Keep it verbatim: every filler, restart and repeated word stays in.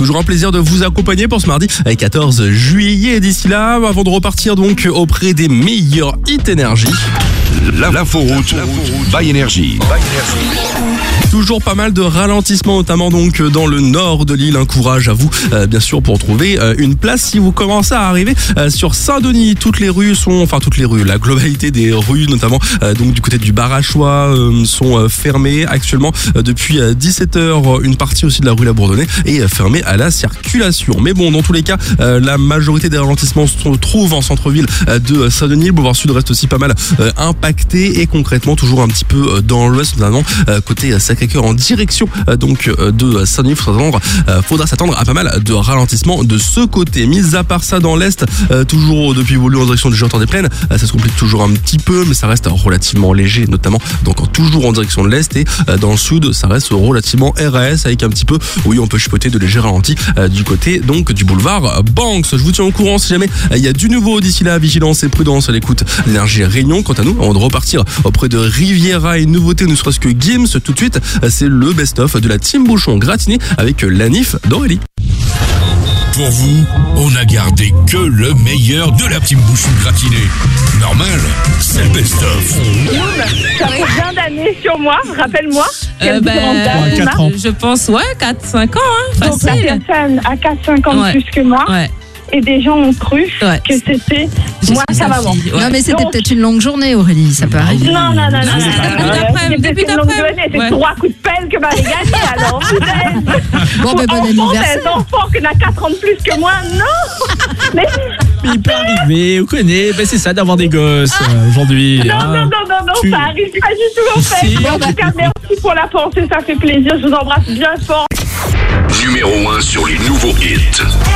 Toujours un plaisir de vous accompagner pour ce mardi quatorze juillet. D'ici là, avant de repartir donc auprès des meilleurs hits énergie. L'inforoute by Énergie. Toujours pas mal de ralentissements, notamment donc dans le nord de l'île. Un courage à vous, euh, bien sûr, pour trouver euh, une place si vous commencez à arriver euh, sur Saint-Denis. Toutes les rues sont, enfin toutes les rues, la globalité des rues, notamment euh, donc du côté du Bar-à-Choix, euh, sont euh, fermées actuellement euh, depuis euh, dix-sept heures. Une partie aussi de la rue La Bourdonnais est euh, fermée à la circulation. Mais bon, dans tous les cas, euh, la majorité des ralentissements se trouvent en centre-ville euh, de Saint-Denis. Le boulevard Sud reste aussi pas mal euh, impacté et concrètement toujours un petit peu euh, dans l'ouest, notamment euh, côté euh, Sacré-Cœur en direction euh, donc euh, de Saint-Denis. Faudra s'attendre, euh, faudra s'attendre à pas mal de ralentissements de ce côté. Mis à part ça, dans l'est, euh, toujours depuis Beaulieu en direction du Jean-Temps des Plaines, euh, ça se complique toujours un petit peu, mais ça reste relativement léger, notamment donc toujours en direction de l'est. Et euh, dans le sud, ça reste relativement R A S avec un petit peu, oui, on peut chipoter de légers ralentis euh, du côté donc du boulevard Banks. Je vous tiens au courant si jamais il y a du nouveau. D'ici là, vigilance et prudence à l'écoute d'Énergie Réunion. Quant à nous, on va repartir auprès de Riviera. Une nouveauté, ne serait-ce que Gims. Tout de suite, c'est le best-of de la Team Bouchon gratiné avec Lanif d'Aurélie. Pour vous, on a gardé que le meilleur de la Team Bouchon gratinée. Normal, c'est le best-of. Ça fait plein d'années sur moi, rappelle-moi. Euh, bah, quatre ans. Je pense, ouais, quatre cinq ans, hein, Donc la facile. personne a quatre cinq ans Ouais. plus que moi. Ouais. Et des gens ont cru Ouais. que c'était Je moi, suis sa sa maman. fille, ouais. Non, mais c'était Donc- peut-être une longue journée, Aurélie, ça peut arriver. Non, non, non, non. Non, non, c'est non, début non, d'après-midi, c'est début une longue d'après-midi. journée, c'est Ouais. trois coups de pelle que m'avait gagné alors. putain. Bon, ben, bon Enfant, anniversaire. c'est un enfant qui n'a quatre ans de plus que moi, non. Mais Mais il peut arriver, on connaît, ben c'est ça d'avoir des gosses euh, aujourd'hui. non, hein. non, non, non, non, Tu- ça arrive pas du tout en fait. Si. En tout cas, merci pour la pensée, ça fait plaisir. Je vous embrasse bien fort. Numéro un sur les nouveaux hits.